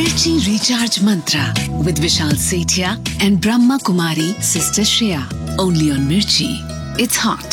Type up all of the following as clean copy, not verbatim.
Mirchi Recharge Mantra with Vishal Sethia and Brahma Kumari Sister Shreya. Only on Mirchi. It's hot.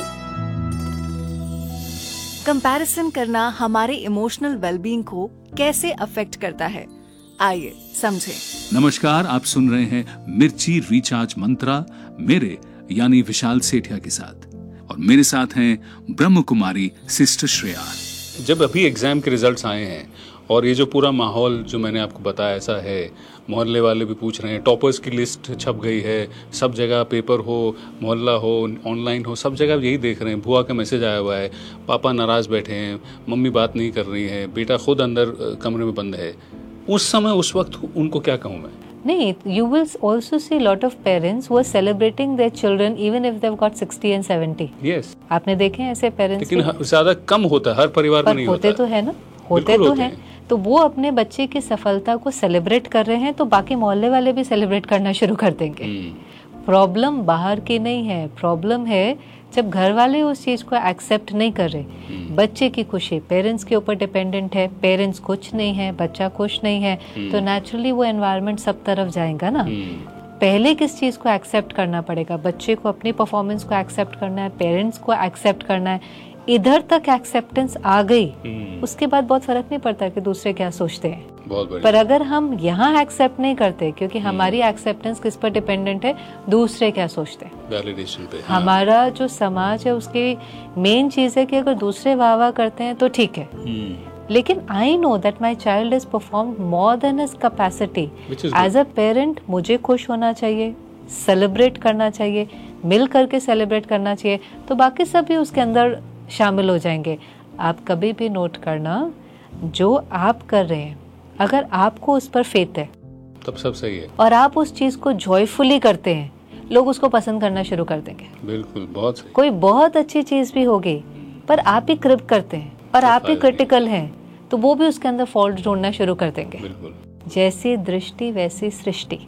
Comparison करना हमारे emotional wellbeing को कैसे affect करता है, आइए समझें। नमस्कार, आप सुन रहे हैं मिर्ची रिचार्ज मंत्रा मेरे यानी विशाल सेठिया के साथ, और मेरे साथ हैं ब्रह्म कुमारी सिस्टर श्रेया। जब अभी एग्ज़ाम के रिजल्ट्स आए हैं और ये जो पूरा माहौल जो मैंने आपको बताया ऐसा है, मोहल्ले वाले भी पूछ रहे हैं, टॉपर्स की लिस्ट छप गई है, सब जगह पेपर हो, मोहल्ला हो, ऑनलाइन हो, सब जगह यही देख रहे हैं। बुआ का मैसेज आया हुआ है, पापा नाराज़ बैठे हैं, मम्मी बात नहीं कर रही है, बेटा खुद अंदर कमरे में बंद है। उस समय उस वक्त उनको क्या कहूँ मैं? नहीं, you will also see lot of parents who are celebrating their children even if they've got 60 and 70. Yes. आपने देखे हैं ऐसे पेरेंट्स? लेकिन ज़्यादा कम होता है, हर परिवार में नहीं होता। होते तो है ना, होते तो हैं। तो वो अपने बच्चे की सफलता को सेलिब्रेट कर रहे हैं, तो बाकी मोहल्ले वाले भी सेलिब्रेट करना शुरू कर देंगे। प्रॉब्लम बाहर की नहीं है, प्रॉब्लम है जब घर वाले उस चीज को एक्सेप्ट नहीं कर रहे। बच्चे की खुशी पेरेंट्स के ऊपर डिपेंडेंट है, पेरेंट्स खुश नहीं है, बच्चा खुश नहीं है, तो नेचुरली वो एनवायरनमेंट सब तरफ जाएगा ना। पहले किस चीज को एक्सेप्ट करना पड़ेगा? बच्चे को अपनी परफॉर्मेंस को एक्सेप्ट करना है, पेरेंट्स को एक्सेप्ट करना है। इधर तक एक्सेप्टेंस आ गई, उसके बाद बहुत फर्क नहीं पड़ता कि दूसरे क्या सोचते हैं। पर अगर हम यहाँ एक्सेप्ट नहीं करते, क्योंकि हमारी एक्सेप्टेंस किस पर डिपेंडेंट है? दूसरे क्या सोचते हैं, वैलिडेशन पे। हाँ। हमारा जो समाज है उसकी मेन चीज है कि अगर दूसरे वाह वाह करते हैं तो ठीक है, लेकिन I know that my child is performed more than his capacity. As a parent मुझे खुश होना चाहिए, सेलिब्रेट करना चाहिए, मिल करके सेलिब्रेट करना चाहिए, तो बाकी सब भी उसके अंदर शामिल हो जाएंगे। आप कभी भी नोट करना, जो आप कर रहे हैं अगर आपको उस पर फेथ है तब सब सही है, और आप उस चीज को जॉयफुली करते हैं, लोग उसको पसंद करना शुरू कर देंगे। बिल्कुल, बहुत सही। कोई बहुत अच्छी चीज भी होगी पर आप ही क्रिप करते हैं और आप ही क्रिटिकल हैं, तो वो भी उसके अंदर फॉल्ट ढूंढना शुरू कर देंगे। बिल्कुल। जैसी दृष्टि वैसी सृष्टि।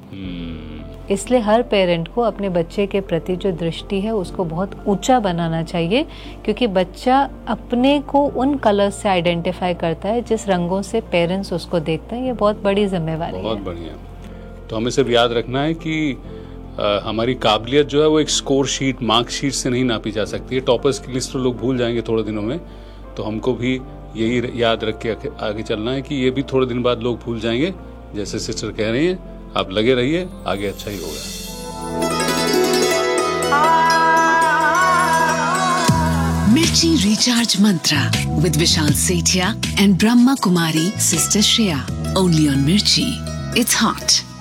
इसलिए हर पेरेंट को अपने बच्चे के प्रति जो दृष्टि है उसको बहुत ऊंचा बनाना चाहिए, क्योंकि बच्चा अपने को उन कलर्स से आइडेंटिफाई करता है जिस रंगों से पेरेंट्स उसको देखते हैं। ये बहुत बड़ी जिम्मेवारी है। बहुत बढ़िया। तो हमें सिर्फ याद रखना है कि हमारी काबिलियत जो है वो एक स्कोर शीट, मार्क शीट से नहीं नापी जा सकती है। टॉपर्स की लिस्ट तो लोग भूल जाएंगे थोड़े दिनों में, तो हमको भी यही याद रख के आगे चलना है कि ये भी थोड़े दिन बाद लोग भूल जाएंगे। जैसे सिस्टर कह रही हैं, आप लगे रहिए, आगे अच्छा ही होगा। Mirchi Recharge Mantra with Vishal Sethia and Brahma Kumari Sister Shreya. Only on Mirchi. It's hot.